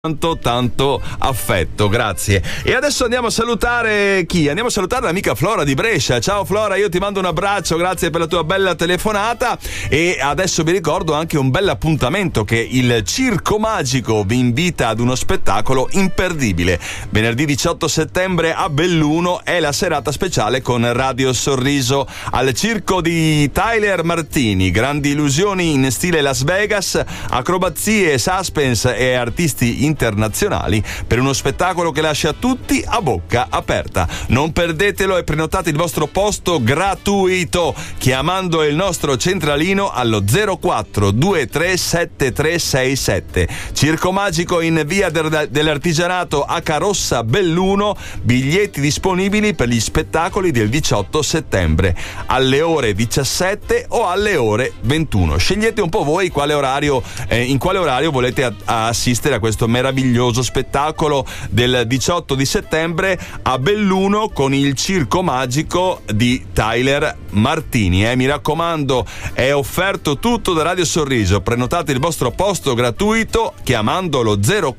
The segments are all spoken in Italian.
tanto affetto, grazie. E adesso andiamo a salutare chi? Andiamo a salutare l'amica Flora di Brescia. Ciao Flora, io ti mando un abbraccio, grazie per la tua bella telefonata. E adesso vi ricordo anche un bel appuntamento che il Circo Magico vi invita ad uno spettacolo imperdibile. Venerdì 18 settembre a Belluno è la serata speciale con Radio Sorriso al circo di Tyler Martini. Grandi illusioni in stile Las Vegas, acrobazie, suspense e artisti internazionali per uno spettacolo che lascia tutti a bocca aperta. Non perdetelo e prenotate il vostro posto gratuito chiamando il nostro centralino allo 04237367. Circo Magico in via dell'Artigianato a Carossa Belluno, biglietti disponibili per gli spettacoli del 18 settembre alle ore 17 o alle ore 21. Scegliete un po' voi quale orario, in quale orario volete assistere a questo meraviglioso spettacolo del 18 di settembre a Belluno con il Circo Magico di Tyler Martini. Mi raccomando, è offerto tutto da Radio Sorriso. Prenotate il vostro posto gratuito chiamandolo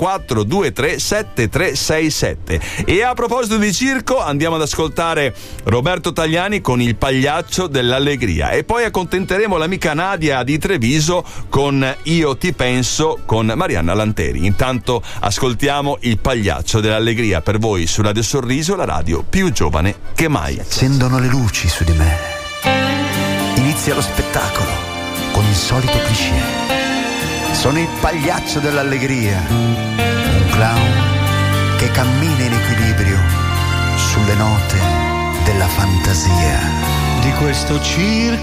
04237367. E a proposito di circo, andiamo ad ascoltare Roberto Tagliani con Il Pagliaccio dell'Allegria e poi accontenteremo l'amica Nadia di Treviso con Io ti penso con Marianna Lanteri. Intanto ascoltiamo Il Pagliaccio dell'Allegria per voi su Radio Sorriso, la radio più giovane che mai. Accendono le luci su di me. Inizia lo spettacolo con il solito cliché. Sono il pagliaccio dell'allegria, un clown che cammina in equilibrio sulle note della fantasia. Di questo circo